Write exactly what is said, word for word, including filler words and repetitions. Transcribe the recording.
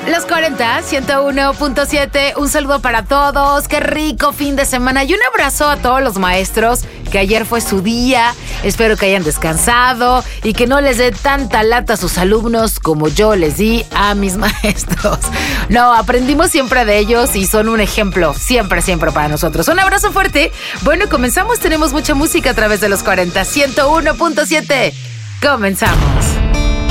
Los cuarenta, ciento uno punto siete, un saludo para todos, qué rico fin de semana y un abrazo a todos los maestros, que ayer fue su día, espero que hayan descansado y que no les dé tanta lata a sus alumnos como yo les di a mis maestros. No, aprendimos siempre de ellos y son un ejemplo, siempre, siempre para nosotros. Un abrazo fuerte. Bueno, comenzamos, tenemos mucha música a través de los cuarenta, ciento uno punto siete. Comenzamos.